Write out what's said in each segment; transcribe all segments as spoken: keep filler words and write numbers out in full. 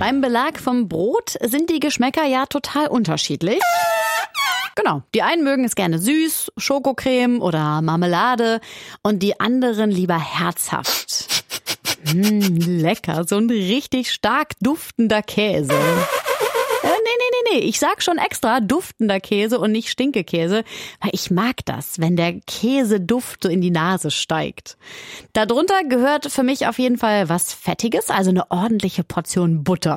Beim Belag vom Brot sind die Geschmäcker ja total unterschiedlich. Genau, die einen mögen es gerne süß, Schokocreme oder Marmelade und die anderen lieber herzhaft. Mmh, lecker, so ein richtig stark duftender Käse. Äh, nee, nee, nee, nee, ich sag schon extra duftender Käse und nicht Stinkekäse, weil ich mag das, wenn der Käseduft so in die Nase steigt. Darunter gehört für mich auf jeden Fall was Fettiges, also eine ordentliche Portion Butter.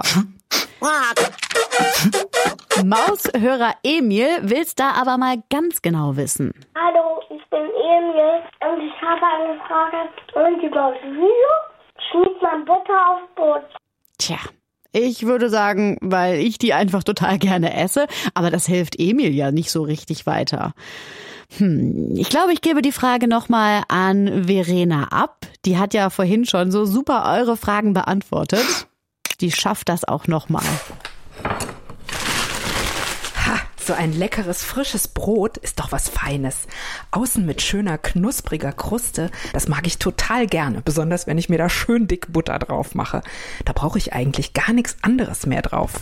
Maushörer Emil will's da aber mal ganz genau wissen. Hallo, ich bin Emil und ich habe eine Frage. Und über wieso schmiert man Butter auf Brot? Tja, ich würde sagen, weil ich die einfach total gerne esse, aber das hilft Emil ja nicht so richtig weiter. Hm, ich glaube, ich gebe die Frage nochmal an Verena ab. Die hat ja vorhin schon so super eure Fragen beantwortet. Die schafft das auch nochmal. Ha, so ein leckeres, frisches Brot ist doch was Feines. Außen mit schöner, knuspriger Kruste, das mag ich total gerne. Besonders, wenn ich mir da schön dick Butter drauf mache. Da brauche ich eigentlich gar nichts anderes mehr drauf.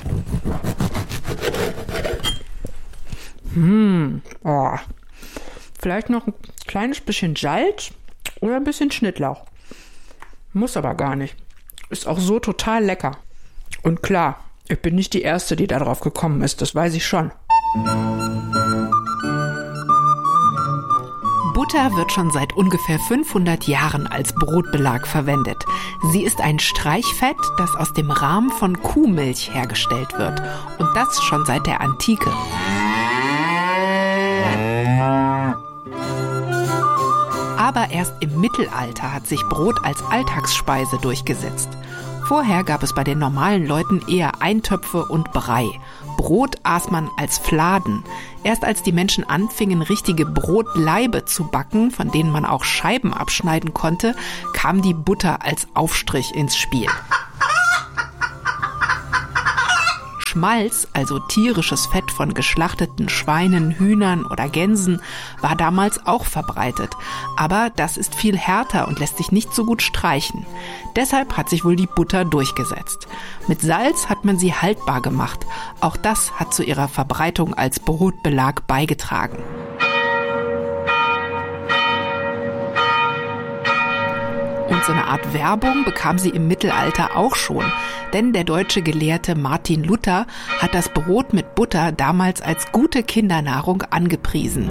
Hm, oh. Vielleicht noch ein kleines bisschen Salz oder ein bisschen Schnittlauch. Muss aber gar nicht. Ist auch so total lecker. Und klar, ich bin nicht die Erste, die da drauf gekommen ist, das weiß ich schon. Butter wird schon seit ungefähr fünfhundert Jahren als Brotbelag verwendet. Sie ist ein Streichfett, das aus dem Rahm von Kuhmilch hergestellt wird. Und das schon seit der Antike. Aber erst im Mittelalter hat sich Brot als Alltagsspeise durchgesetzt. Vorher gab es bei den normalen Leuten eher Eintöpfe und Brei. Brot aß man als Fladen. Erst als die Menschen anfingen, richtige Brotlaibe zu backen, von denen man auch Scheiben abschneiden konnte, kam die Butter als Aufstrich ins Spiel. Schmalz, also tierisches Fett von geschlachteten Schweinen, Hühnern oder Gänsen, war damals auch verbreitet. Aber das ist viel härter und lässt sich nicht so gut streichen. Deshalb hat sich wohl die Butter durchgesetzt. Mit Salz hat man sie haltbar gemacht. Auch das hat zu ihrer Verbreitung als Brotbelag beigetragen. Und so eine Art Werbung bekam sie im Mittelalter auch schon. Denn der deutsche Gelehrte Martin Luther hat das Brot mit Butter damals als gute Kindernahrung angepriesen.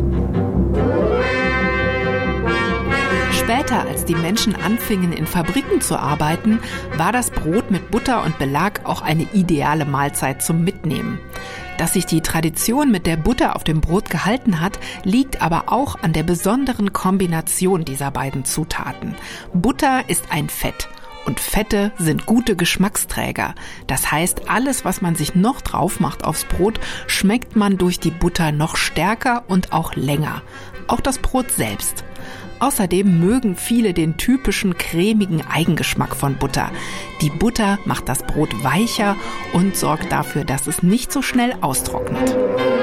Später, als die Menschen anfingen, in Fabriken zu arbeiten, war das Brot mit Butter und Belag auch eine ideale Mahlzeit zum Mitnehmen. Dass sich die Tradition mit der Butter auf dem Brot gehalten hat, liegt aber auch an der besonderen Kombination dieser beiden Zutaten. Butter ist ein Fett. Und Fette sind gute Geschmacksträger. Das heißt, alles, was man sich noch drauf macht aufs Brot, schmeckt man durch die Butter noch stärker und auch länger. Auch das Brot selbst. Außerdem mögen viele den typischen cremigen Eigengeschmack von Butter. Die Butter macht das Brot weicher und sorgt dafür, dass es nicht so schnell austrocknet.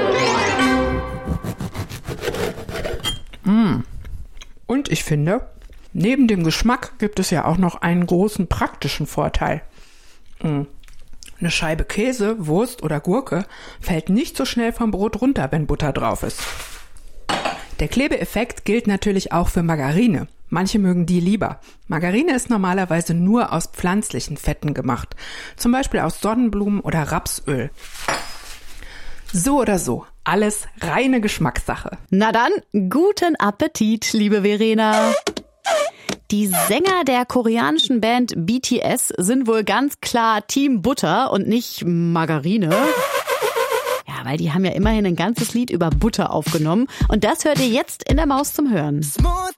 Mmh. Und ich finde, neben dem Geschmack gibt es ja auch noch einen großen praktischen Vorteil. Mmh. Eine Scheibe Käse, Wurst oder Gurke fällt nicht so schnell vom Brot runter, wenn Butter drauf ist. Der Klebeeffekt gilt natürlich auch für Margarine. Manche mögen die lieber. Margarine ist normalerweise nur aus pflanzlichen Fetten gemacht. Zum Beispiel aus Sonnenblumen oder Rapsöl. So oder so, alles reine Geschmackssache. Na dann, guten Appetit, liebe Verena. Die Sänger der koreanischen Band B T S sind wohl ganz klar Team Butter und nicht Margarine. Ja, weil die haben ja immerhin ein ganzes Lied über Butter aufgenommen. Und das hört ihr jetzt in der Maus zum Hören. Smooth